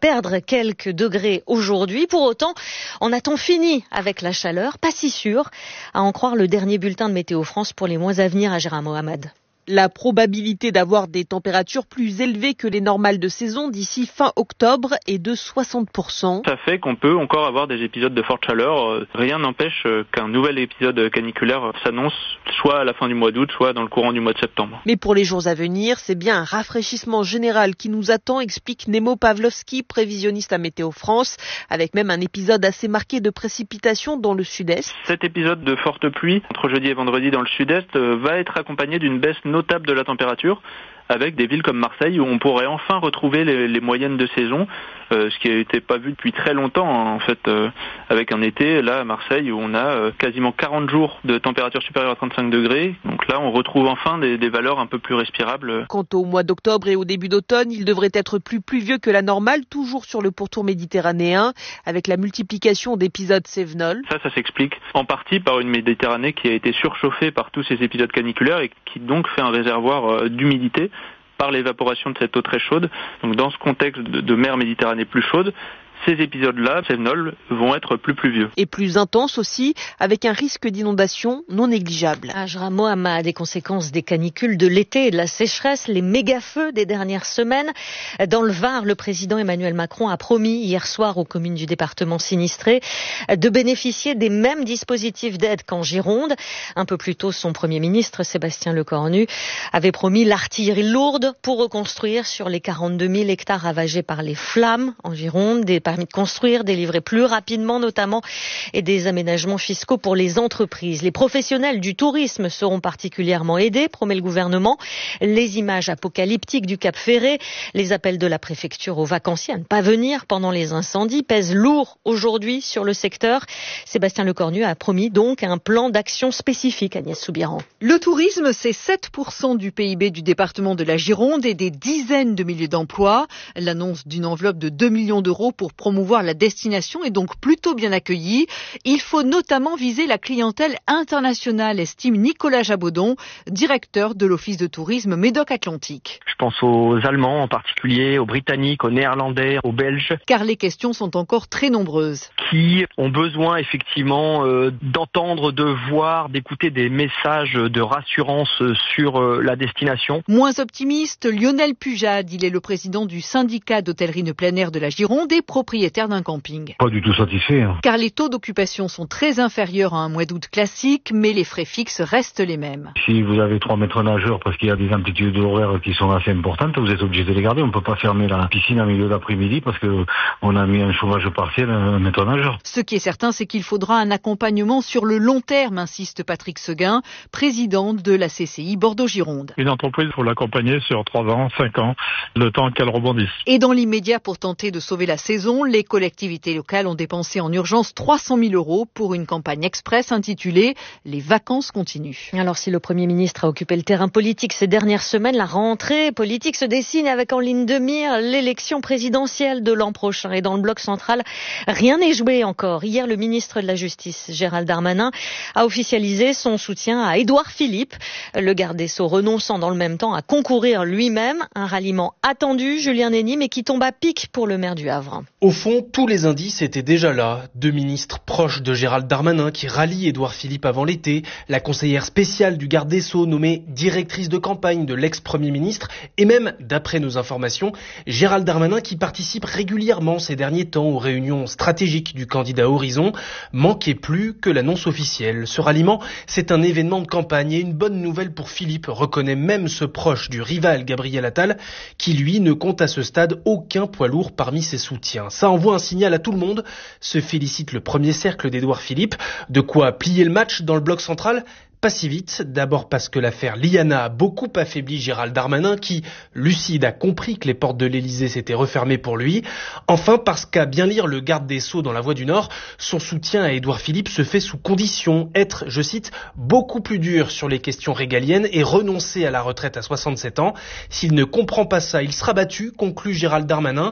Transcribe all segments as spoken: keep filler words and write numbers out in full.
perdre quelques degrés aujourd'hui. Pour autant, en a-t-on fini avec la chaleur? Pas si sûr, à en croire le dernier bulletin de Météo France pour les mois à venir à Gérard Mohamed. La probabilité d'avoir des températures plus élevées que les normales de saison d'ici fin octobre est de soixante pour cent. Ça fait qu'on peut encore avoir des épisodes de forte chaleur. Rien n'empêche qu'un nouvel épisode caniculaire s'annonce soit à la fin du mois d'août, soit dans le courant du mois de septembre. Mais pour les jours à venir, c'est bien un rafraîchissement général qui nous attend, explique Nemo Pavlovski, prévisionniste à Météo France, avec même un épisode assez marqué de précipitations dans le sud-est. Cet épisode de forte pluie entre jeudi et vendredi dans le sud-est va être accompagné d'une baisse notable de la température, avec des villes comme Marseille où on pourrait enfin retrouver les, les moyennes de saison, euh, ce qui n'était pas vu depuis très longtemps hein, en fait, euh, avec un été là à Marseille où on a euh, quasiment quarante jours de température supérieure à trente-cinq degrés. Donc là, on retrouve enfin des, des valeurs un peu plus respirables. Quant au mois d'octobre et au début d'automne, il devrait être plus pluvieux que la normale, toujours sur le pourtour méditerranéen, avec la multiplication d'épisodes cévenols. Ça, ça s'explique en partie par une Méditerranée qui a été surchauffée par tous ces épisodes caniculaires et qui donc fait un réservoir euh, d'humidité par l'évaporation de cette eau très chaude. Donc dans ce contexte de, de mer Méditerranée plus chaude, ces épisodes-là, cévenols, vont être plus pluvieux. Et plus intenses aussi, avec un risque d'inondation non négligeable. À Gérard Mohamed, des conséquences des canicules de l'été et de la sécheresse, les méga-feux des dernières semaines. Dans le Var, le président Emmanuel Macron a promis hier soir aux communes du département sinistrées de bénéficier des mêmes dispositifs d'aide qu'en Gironde. Un peu plus tôt, son premier ministre, Sébastien Lecornu, avait promis l'artillerie lourde pour reconstruire sur les quarante-deux mille hectares ravagés par les flammes en Gironde, des permis de construire, délivrer plus rapidement notamment, et des aménagements fiscaux pour les entreprises. Les professionnels du tourisme seront particulièrement aidés, promet le gouvernement. Les images apocalyptiques du Cap Ferré, les appels de la préfecture aux vacanciers à ne pas venir pendant les incendies pèsent lourd aujourd'hui sur le secteur. Sébastien Lecornu a promis donc un plan d'action spécifique, Agnès Soubiran. Le tourisme, c'est sept pour cent du P I B du département de la Gironde et des dizaines de milliers d'emplois. L'annonce d'une enveloppe de deux millions d'euros pour promouvoir la destination est donc plutôt bien accueillie. Il faut notamment viser la clientèle internationale, estime Nicolas Jabaudon, directeur de l'Office de tourisme Médoc-Atlantique. Je pense aux Allemands en particulier, aux Britanniques, aux Néerlandais, aux Belges. Car les questions sont encore très nombreuses. Qui ont besoin effectivement euh, d'entendre, de voir, d'écouter des messages de rassurance sur euh, la destination. Moins optimiste, Lionel Pujade, il est le président du syndicat d'hôtellerie de plein air de la Gironde et propriétaire d'un camping. Pas du tout satisfait. Hein. Car les taux d'occupation sont très inférieurs à un mois d'août classique, mais les frais fixes restent les mêmes. Si vous avez trois maîtres nageurs parce qu'il y a des amplitudes horaires qui sont assez importantes, vous êtes obligé de les garder. On ne peut pas fermer la piscine en milieu d'après-midi parce qu'on a mis un chômage partiel à un maître nageur. Ce qui est certain, c'est qu'il faudra un accompagnement sur le long terme, insiste Patrick Seguin, président de la C C I Bordeaux-Gironde. Une entreprise, il faut l'accompagner sur trois ans, cinq ans, le temps qu'elle rebondisse. Et dans l'immédiat, pour tenter de sauver la saison, les collectivités locales ont dépensé en urgence trois cent mille euros pour une campagne express intitulée « Les vacances continuent ». Alors si le Premier ministre a occupé le terrain politique ces dernières semaines, la rentrée politique se dessine avec en ligne de mire l'élection présidentielle de l'an prochain. Et dans le bloc central, rien n'est joué encore. Hier, le ministre de la Justice, Gérald Darmanin, a officialisé son soutien à Édouard Philippe, le garde des Sceaux renonçant dans le même temps à concourir lui-même. Un ralliement attendu, Julien Nenny, mais qui tombe à pic pour le maire du Havre. Au fond, tous les indices étaient déjà là. Deux ministres proches de Gérald Darmanin qui rallient Édouard Philippe avant l'été, la conseillère spéciale du garde des Sceaux nommée directrice de campagne de l'ex-premier ministre et même, d'après nos informations, Gérald Darmanin qui participe régulièrement ces derniers temps aux réunions stratégiques du candidat Horizon. Manquait plus que l'annonce officielle. Ce ralliement, c'est un événement de campagne et une bonne nouvelle pour Philippe, reconnaît même ce proche du rival Gabriel Attal qui lui ne compte à ce stade aucun poids lourd parmi ses soutiens. Ça envoie un signal à tout le monde, se félicite le premier cercle d'Édouard Philippe. De quoi plier le match dans le bloc central ? Pas si vite, d'abord parce que l'affaire Liana a beaucoup affaibli Gérald Darmanin qui, lucide, a compris que les portes de l'Élysée s'étaient refermées pour lui. Enfin parce qu'à bien lire le garde des Sceaux dans La Voix du Nord, son soutien à Édouard Philippe se fait sous condition, être, je cite, beaucoup plus dur sur les questions régaliennes et renoncer à la retraite à soixante-sept ans. S'il ne comprend pas ça, il sera battu, conclut Gérald Darmanin.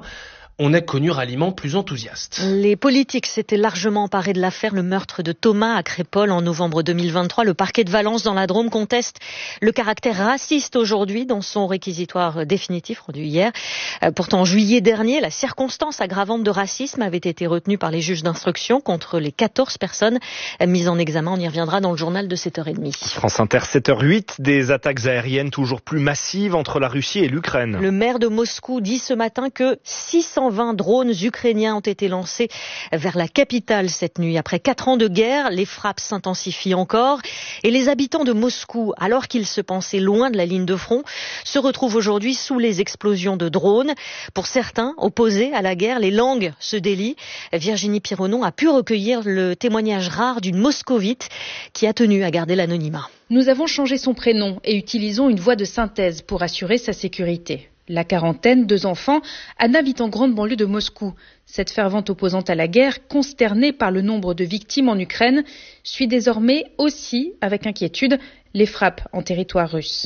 on a connu ralliement plus enthousiaste. Les politiques s'étaient largement emparés de l'affaire, le meurtre de Thomas à Crépol en novembre deux mille vingt-trois. Le parquet de Valence dans la Drôme conteste le caractère raciste aujourd'hui dans son réquisitoire définitif rendu hier. Pourtant, en juillet dernier, la circonstance aggravante de racisme avait été retenue par les juges d'instruction contre les quatorze personnes mises en examen. On y reviendra dans le journal de sept heures trente. France Inter, sept heures huit, des attaques aériennes toujours plus massives entre la Russie et l'Ukraine. Le maire de Moscou dit ce matin que six cent vingt drones ukrainiens ont été lancés vers la capitale cette nuit. Après quatre ans de guerre, les frappes s'intensifient encore et les habitants de Moscou, alors qu'ils se pensaient loin de la ligne de front, se retrouvent aujourd'hui sous les explosions de drones. Pour certains, opposés à la guerre, les langues se délient. Virginie Pironon a pu recueillir le témoignage rare d'une moscovite qui a tenu à garder l'anonymat. Nous avons changé son prénom et utilisons une voix de synthèse pour assurer sa sécurité. La quarantaine, deux enfants, Anna vit en grande banlieue de Moscou. Cette fervente opposante à la guerre, consternée par le nombre de victimes en Ukraine, suit désormais aussi, avec inquiétude, les frappes en territoire russe.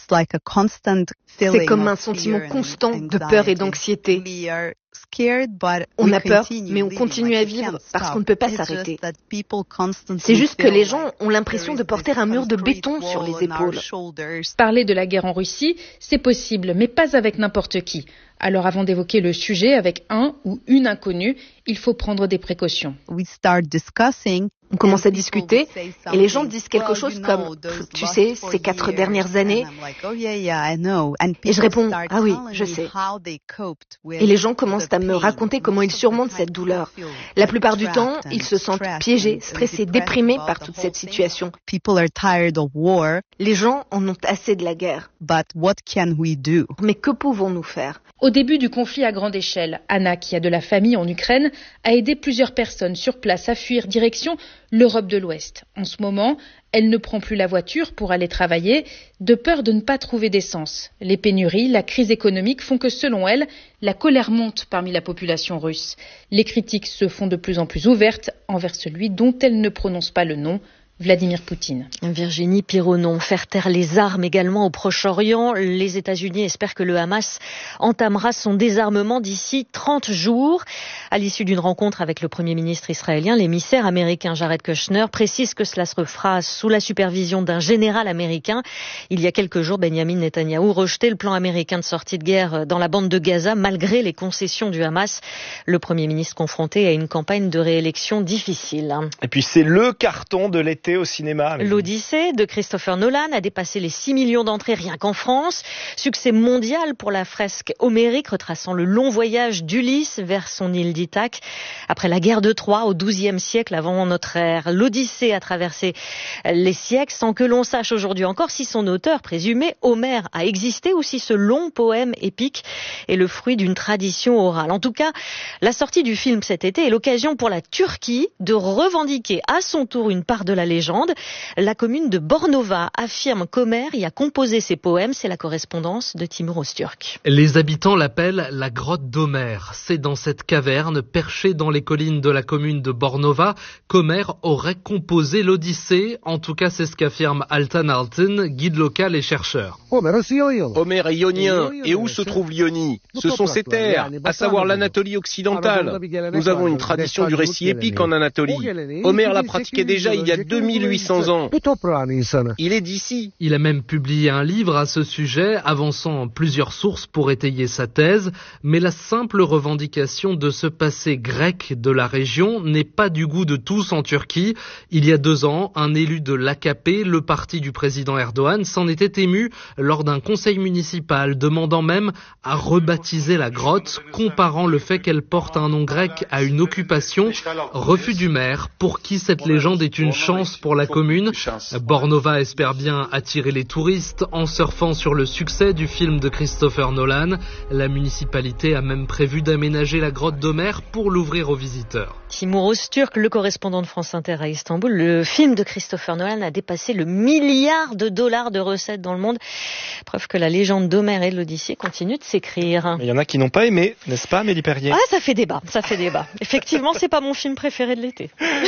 C'est comme un sentiment constant de peur et d'anxiété. On a peur, mais on continue à vivre parce qu'on ne peut pas s'arrêter. C'est juste que les gens ont l'impression de porter un mur de béton sur les épaules. Parler de la guerre en Russie, c'est possible, mais pas avec n'importe qui. Alors avant d'évoquer le sujet avec un ou une inconnue, il faut prendre des précautions. On commence à discuter et les gens disent quelque chose comme « Tu sais, ces quatre dernières années… » Et je réponds « Ah oui, je sais. » Et les gens commencent à me raconter comment ils surmontent cette douleur. La plupart du temps, ils se sentent piégés, stressés, déprimés par toute cette situation. Les gens en ont assez de la guerre. Mais que pouvons-nous faire ? Au début du conflit à grande échelle, Anna, qui a de la famille en Ukraine, a aidé plusieurs personnes sur place à fuir direction l'Europe de l'Ouest. En ce moment, elle ne prend plus la voiture pour aller travailler, de peur de ne pas trouver d'essence. Les pénuries, la crise économique font que, selon elle, la colère monte parmi la population russe. Les critiques se font de plus en plus ouvertes envers celui dont elle ne prononce pas le nom, Vladimir Poutine. Virginie Pironon, faire taire les armes également au Proche-Orient. Les États-Unis espèrent que le Hamas entamera son désarmement d'ici trente jours. À l'issue d'une rencontre avec le Premier ministre israélien, l'émissaire américain Jared Kushner précise que cela se fera sous la supervision d'un général américain. Il y a quelques jours, Benjamin Netanyahou rejetait le plan américain de sortie de guerre dans la bande de Gaza malgré les concessions du Hamas. Le Premier ministre confronté à une campagne de réélection difficile. Et puis c'est le carton de l'été au cinéma. L'Odyssée de Christopher Nolan a dépassé les six millions d'entrées rien qu'en France. Succès mondial pour la fresque homérique retraçant le long voyage d'Ulysse vers son île d'Ithaque. Après la guerre de Troie au douzième siècle avant notre ère, l'Odyssée a traversé les siècles sans que l'on sache aujourd'hui encore si son auteur présumé, Homère, a existé ou si ce long poème épique est le fruit d'une tradition orale. En tout cas, la sortie du film cet été est l'occasion pour la Turquie de revendiquer à son tour une part de la légende. La commune de Bornova affirme qu'Homère y a composé ses poèmes. C'est la correspondance de Timur Öztürk. Les habitants l'appellent la grotte d'Homère. C'est dans cette caverne, perchée dans les collines de la commune de Bornova, qu'Homère aurait composé l'Odyssée. En tout cas, c'est ce qu'affirme Altan Altın, guide local et chercheur. Homère est ionien. Et où se trouve l'Ionie? Ce sont ces terres, à savoir l'Anatolie occidentale. Nous avons une tradition du récit épique en Anatolie. Homère l'a pratiqué déjà il y a deux mille huit cents ans. Il est d'ici. Il a même publié un livre à ce sujet, avançant plusieurs sources pour étayer sa thèse, mais la simple revendication de ce passé grec de la région n'est pas du goût de tous en Turquie. Il y a deux ans, un élu de l'A K P, le parti du président Erdogan, s'en était ému lors d'un conseil municipal, demandant même à rebaptiser la grotte, comparant le fait qu'elle porte un nom grec à une occupation. Refus du maire, pour qui cette légende est une chance pour la commune. Bornova espère bien attirer les touristes en surfant sur le succès du film de Christopher Nolan. La municipalité a même prévu d'aménager la grotte d'Homère pour l'ouvrir aux visiteurs. Timur Öztürk, le correspondant de France Inter à Istanbul. Le film de Christopher Nolan a dépassé le milliard de dollars de recettes dans le monde. Preuve que la légende d'Homère et de l'Odyssée continue de s'écrire. Il y en a qui n'ont pas aimé, n'est-ce pas, Amélie Perrier? Ah, ça fait débat, ça fait débat. Effectivement, c'est pas mon film préféré de l'été.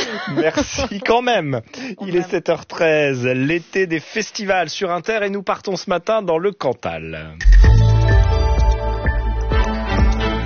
Merci quand même. Il est sept heures treize, l'été des festivals sur Inter et nous partons ce matin dans le Cantal.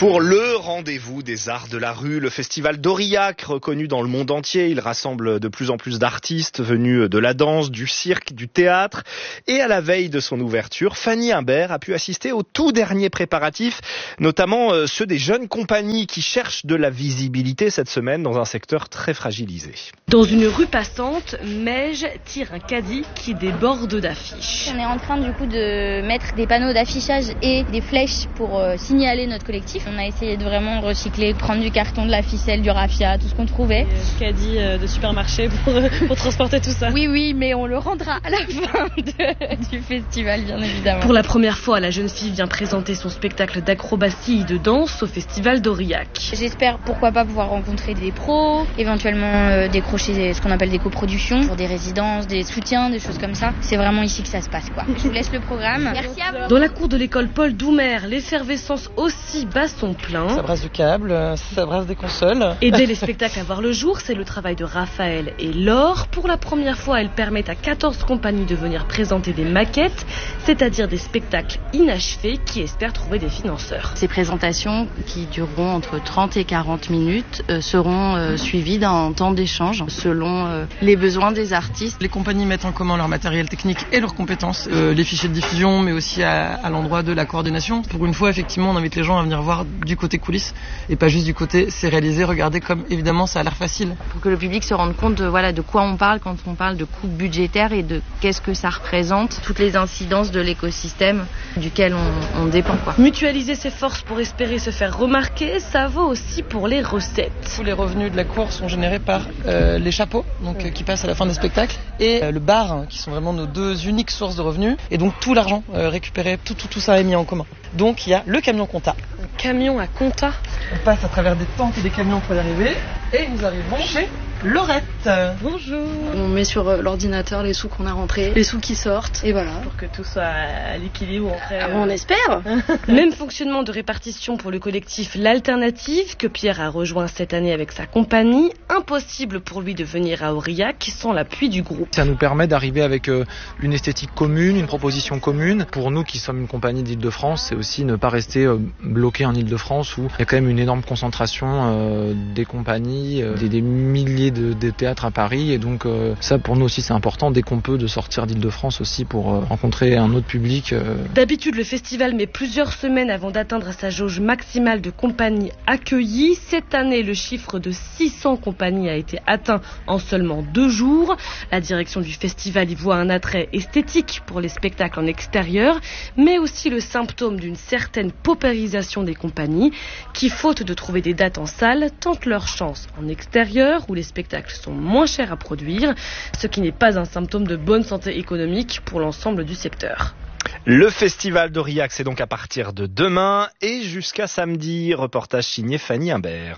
Pour le rendez-vous des arts de la rue, le festival d'Aurillac, reconnu dans le monde entier. Il rassemble de plus en plus d'artistes venus de la danse, du cirque, du théâtre. Et à la veille de son ouverture, Fanny Imbert a pu assister aux tout derniers préparatifs, notamment ceux des jeunes compagnies qui cherchent de la visibilité cette semaine dans un secteur très fragilisé. Dans une rue passante, Meige tire un caddie qui déborde d'affiches. On est en train du coup de mettre des panneaux d'affichage et des flèches pour euh, signaler notre collectif. On a essayé de vraiment recycler, prendre du carton, de la ficelle, du raffia, tout ce qu'on trouvait. Du caddie de supermarché pour, pour transporter tout ça. Oui, oui, mais on le rendra à la fin de, du festival, bien évidemment. Pour la première fois, la jeune fille vient présenter son spectacle d'acrobatie et de danse au festival d'Aurillac. J'espère, pourquoi pas, pouvoir rencontrer des pros, éventuellement euh, décrocher ce qu'on appelle des coproductions, pour des résidences, des soutiens, des choses comme ça. C'est vraiment ici que ça se passe, quoi. Je vous laisse le programme. Merci à vous. Dans la cour de l'école Paul Doumer, l'effervescence aussi bat son plein. Ça brasse du câble, ça brasse des consoles. Aider les spectacles à voir le jour, c'est le travail de Raphaël et Laure. Pour la première fois, elle permet à quatorze compagnies de venir présenter des maquettes, c'est-à-dire des spectacles inachevés qui espèrent trouver des financeurs. Ces présentations, qui dureront entre trente et quarante minutes, euh, seront euh, suivies d'un temps d'échange selon euh, les besoins des artistes. Les compagnies mettent en commun leur matériel technique et leurs compétences, euh, les fichiers de diffusion, mais aussi à, à l'endroit de la coordination. Pour une fois, effectivement, on invite les gens à venir voir du côté coulisses et pas juste du côté c'est réalisé, regardez comme évidemment ça a l'air facile. Pour que le public se rende compte de, voilà, de quoi on parle quand on parle de coûts budgétaires et de qu'est-ce que ça représente, toutes les incidences de l'écosystème duquel on, on dépend, quoi. Mutualiser ses forces pour espérer se faire remarquer, ça vaut aussi pour les recettes. Tous les revenus de la cour sont générés par euh, les chapeaux donc, euh, qui passent à la fin des spectacles et euh, le bar hein, qui sont vraiment nos deux uniques sources de revenus et donc tout l'argent euh, récupéré, tout, tout, tout ça est mis en commun. Donc il y a le camion compta. Un camion à compta. On passe à travers des tentes et des camions pour y arriver et nous arrivons chez Laurette. Bonjour. On met sur l'ordinateur les sous qu'on a rentrés, les sous qui sortent, et voilà. Pour que tout soit à l'équilibre. Après, ah, on espère. Même fonctionnement de répartition pour le collectif L'Alternative, que Pierre a rejoint cette année avec sa compagnie. Impossible pour lui de venir à Aurillac sans l'appui du groupe. Ça nous permet d'arriver avec euh, une esthétique commune, une proposition commune. Pour nous qui sommes une compagnie d'Île-de-France, c'est aussi ne pas rester euh, bloqué en Île-de-France où il y a quand même une énorme concentration euh, des compagnies, euh, des, des milliers de, de théâtres à Paris et donc euh, ça pour nous aussi c'est important dès qu'on peut de sortir d'Île-de-France aussi pour euh, rencontrer un autre public. Euh. D'habitude le festival met plusieurs semaines avant d'atteindre sa jauge maximale de compagnies accueillies. Cette année le chiffre de six cents compagnies a été atteint en seulement deux jours. La direction du festival y voit un attrait esthétique pour les spectacles en extérieur mais aussi le symptôme d'une certaine paupérisation des compagnies qui faute de trouver des dates en salle tentent leur chance en extérieur où les spectacles sont moins chers à produire, ce qui n'est pas un symptôme de bonne santé économique pour l'ensemble du secteur. Le festival d'Aurillac, c'est donc à partir de demain et jusqu'à samedi. Reportage signé Fanny Imbert.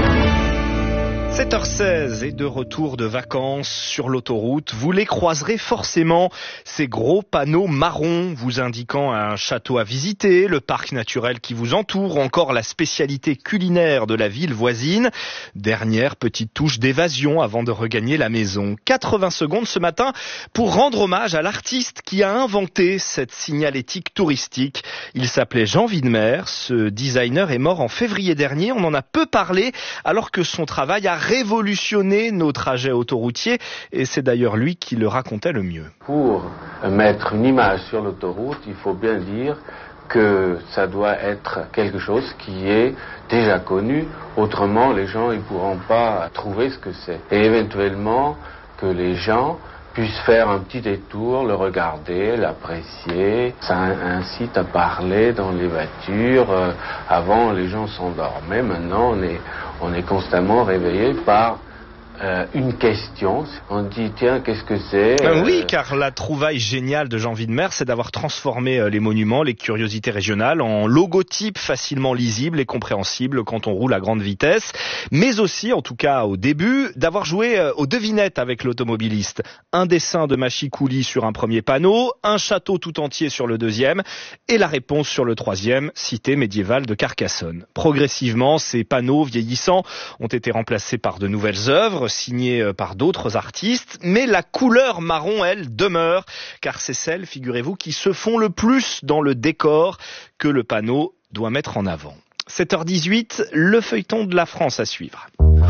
sept heures seize et de retour de vacances sur l'autoroute, vous les croiserez forcément, ces gros panneaux marrons vous indiquant un château à visiter, le parc naturel qui vous entoure, encore la spécialité culinaire de la ville voisine. Dernière petite touche d'évasion avant de regagner la maison. quatre-vingts secondes ce matin pour rendre hommage à l'artiste qui a inventé cette signalétique touristique. Il s'appelait Jean Widmer, ce designer est mort en février dernier, on en a peu parlé alors que son travail a révolutionner nos trajets autoroutiers et c'est d'ailleurs lui qui le racontait le mieux. Pour mettre une image sur l'autoroute, il faut bien dire que ça doit être quelque chose qui est déjà connu, autrement les gens ne pourront pas trouver ce que c'est. Et éventuellement que les gens puissent faire un petit détour, le regarder, l'apprécier. Ça incite à parler dans les voitures. Euh, avant, les gens s'endormaient. Maintenant, on est, on est constamment réveillé par euh, une question. On dit, tiens, qu'est-ce que c'est euh... Oui, car la trouvaille géniale de Jean Widmer, c'est d'avoir transformé les monuments, les curiosités régionales, en logotypes facilement lisibles et compréhensibles quand on roule à grande vitesse. Mais aussi, en tout cas au début, d'avoir joué aux devinettes avec l'automobiliste. Un dessin de machicoulis sur un premier panneau, un château tout entier sur le deuxième, et la réponse sur le troisième, cité médiévale de Carcassonne. Progressivement, ces panneaux vieillissants ont été remplacés par de nouvelles œuvres, signées par d'autres artistes, mais la couleur marron, elle, demeure, car c'est celle, figurez-vous, qui se fond le plus dans le décor que le panneau doit mettre en avant. sept heures dix-huit, le feuilleton de la France à suivre.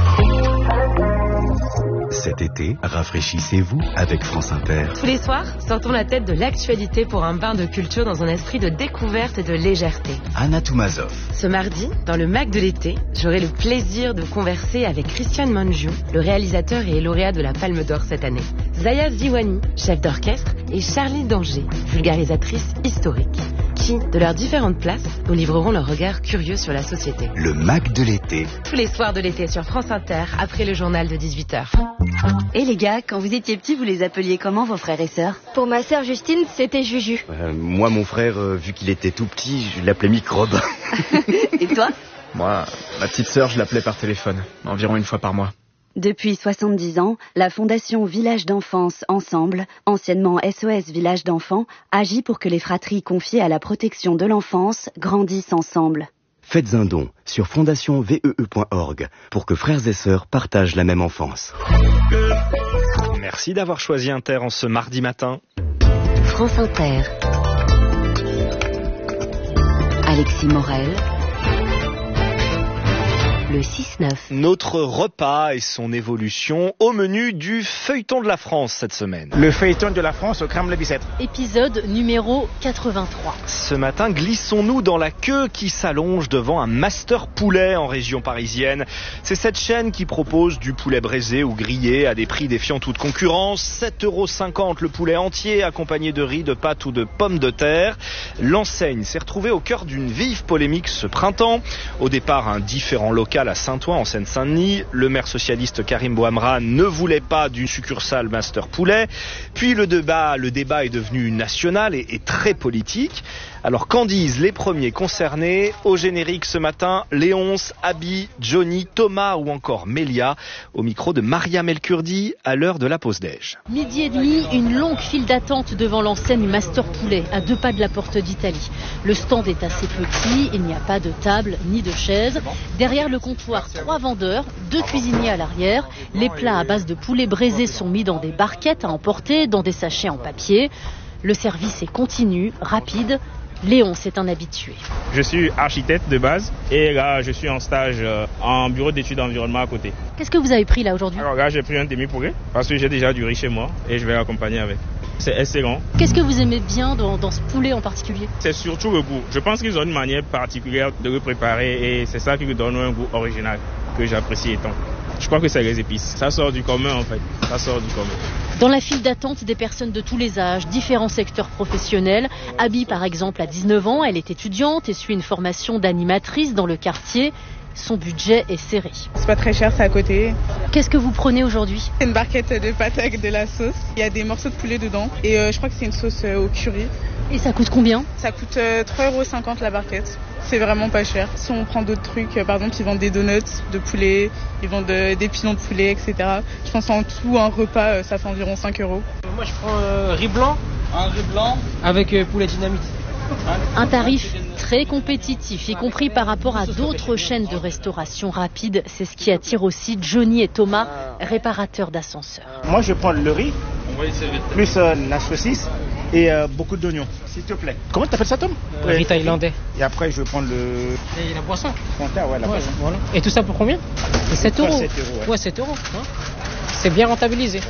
Cet été, rafraîchissez-vous avec France Inter. Tous les soirs, sortons la tête de l'actualité pour un bain de culture dans un esprit de découverte et de légèreté. Anna Toumazov. Ce mardi, dans le Mac de l'été, j'aurai le plaisir de converser avec Christian Mangiu, le réalisateur et lauréat de la Palme d'Or cette année. Zaya Ziwani, chef d'orchestre, et Charlie Danger, vulgarisatrice historique, qui, de leurs différentes places, nous livreront leur regard curieux sur la société. Le Mac de l'été. Tous les soirs de l'été sur France Inter, après le journal de dix-huit heures. Et les gars, quand vous étiez petits, vous les appeliez comment vos frères et sœurs? Pour ma sœur Justine, c'était Juju. Euh, moi, mon frère, euh, vu qu'il était tout petit, je l'appelais Microbe. Et toi? Moi, ma petite sœur, je l'appelais par téléphone, environ une fois par mois. Depuis soixante-dix ans, la Fondation Village d'Enfance Ensemble, anciennement S O S Village d'Enfants, agit pour que les fratries confiées à la protection de l'enfance grandissent ensemble. Faites un don sur fondation v e e point org pour que frères et sœurs partagent la même enfance. Merci d'avoir choisi Inter en ce mardi matin. France Inter. Alexis Morel. Le six neuf. Notre repas et son évolution au menu du feuilleton de la France cette semaine. Le feuilleton de la France au crème le Bicêtre. Épisode numéro quatre-vingt-trois. Ce matin, glissons-nous dans la queue qui s'allonge devant un master poulet en région parisienne. C'est cette chaîne qui propose du poulet braisé ou grillé à des prix défiant toute concurrence. sept euros cinquante le poulet entier accompagné de riz, de pâtes ou de pommes de terre. L'enseigne s'est retrouvée au cœur d'une vive polémique ce printemps. Au départ, un différent local à Saint-Ouen en Seine-Saint-Denis. Le maire socialiste Karim Bouamra ne voulait pas d'une succursale Master Poulet. Puis le débat, le débat est devenu national et, et très politique. Alors qu'en disent les premiers concernés? Au générique ce matin, Léonce, Abby, Johnny, Thomas ou encore Mélia, au micro de Maria Melkurdi à l'heure de la pause déj. Midi et demi, une longue file d'attente devant l'enseigne Master Poulet, à deux pas de la porte d'Italie. Le stand est assez petit, il n'y a pas de table ni de chaise. Derrière le comptoir, trois vendeurs, deux cuisiniers à l'arrière. Les plats à base de poulet braisé sont mis dans des barquettes à emporter, dans des sachets en papier. Le service est continu, rapide. Léon, c'est un habitué. Je suis architecte de base et là, je suis en stage en bureau d'études d'environnement à côté. Qu'est-ce que vous avez pris là aujourd'hui? Alors là, j'ai pris un demi-poulet parce que j'ai déjà du riz chez moi et je vais l'accompagner avec. C'est excellent. Qu'est-ce que vous aimez bien dans, dans ce poulet en particulier? C'est surtout le goût. Je pense qu'ils ont une manière particulière de le préparer et c'est ça qui lui donne un goût original que j'apprécie étant. Je crois que c'est les épices. Ça sort du commun en fait. Ça sort du commun. Dans la file d'attente, des personnes de tous les âges, différents secteurs professionnels. Abby, par exemple, a dix-neuf ans. Elle est étudiante et suit une formation d'animatrice dans le quartier. Son budget est serré. C'est pas très cher, c'est à côté. Qu'est-ce que vous prenez aujourd'hui? C'est une barquette de pâtes avec de la sauce. Il y a des morceaux de poulet dedans. Et euh, je crois que c'est une sauce euh, au curry. Et ça coûte combien? Ça coûte euh, trois euros cinquante la barquette. C'est vraiment pas cher. Si on prend d'autres trucs, euh, par exemple, ils vendent des donuts de poulet, ils vendent euh, des pilons de poulet, et cetera. Je pense en tout, un repas, euh, ça fait environ cinq euros. Moi, je prends euh, riz blanc. Un riz blanc avec euh, poulet dynamite. Un tarif très compétitif, y compris par rapport à d'autres chaînes de restauration rapide. C'est ce qui attire aussi Johnny et Thomas, réparateurs d'ascenseurs. Moi, je prends le riz, plus euh, la saucisse et euh, beaucoup d'oignons, s'il te plaît. Comment tu appelles ça, Tom? Le riz thaïlandais. Et après, je vais prendre le... Et la boisson. Fanta, ouais, la ouais, boisson. Voilà. Et tout ça pour combien? sept euros. sept euros. Ouais, ouais sept euros. Hein. C'est bien rentabilisé.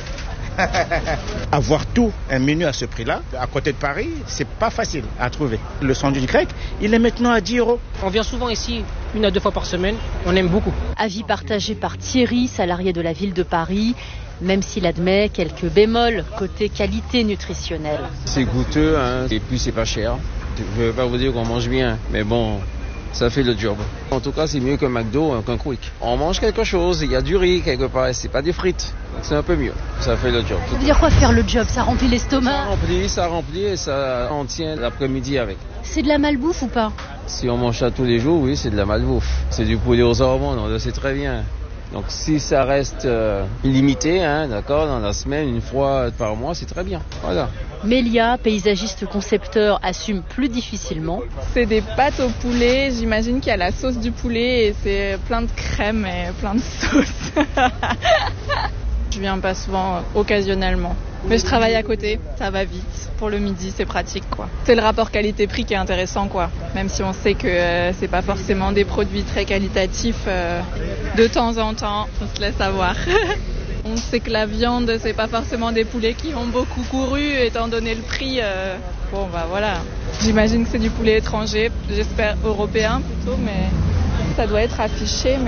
Avoir tout un menu à ce prix-là, à côté de Paris, c'est pas facile à trouver. Le sandwich grec, il est maintenant à dix euros. On vient souvent ici, une à deux fois par semaine. On aime beaucoup. Avis partagé par Thierry, salarié de la ville de Paris, même s'il admet quelques bémols côté qualité nutritionnelle. C'est goûteux, hein, et puis c'est pas cher. Je ne vais pas vous dire qu'on mange bien, mais bon, ça fait le job. En tout cas, c'est mieux qu'un McDo, qu'un Quick. On mange quelque chose, il y a du riz quelque part, c'est pas des frites. Donc c'est un peu mieux, ça fait le job. Ça veut dire quoi faire le job? Ça remplit l'estomac? Ça remplit, ça remplit et ça en tient l'après-midi avec. C'est de la malbouffe ou pas? Si on mange ça tous les jours, oui, c'est de la malbouffe. C'est du poulet aux hormones, on le sait très bien. Donc si ça reste euh, limité, hein, d'accord, dans la semaine, une fois par mois, c'est très bien. Voilà. Mélia, paysagiste concepteur, assume plus difficilement. C'est des pâtes au poulet, j'imagine qu'il y a la sauce du poulet et c'est plein de crème et plein de sauce. Je viens pas souvent, occasionnellement. Mais je travaille à côté, ça va vite. Pour le midi, c'est pratique, quoi. C'est le rapport qualité-prix qui est intéressant, quoi. Même si on sait que euh, c'est pas forcément des produits très qualitatifs, euh, de temps en temps, on se laisse avoir. On sait que la viande, c'est pas forcément des poulets qui ont beaucoup couru, étant donné le prix. Euh, bon, bah voilà. J'imagine que c'est du poulet étranger, j'espère européen plutôt, mais ça doit être affiché. Mais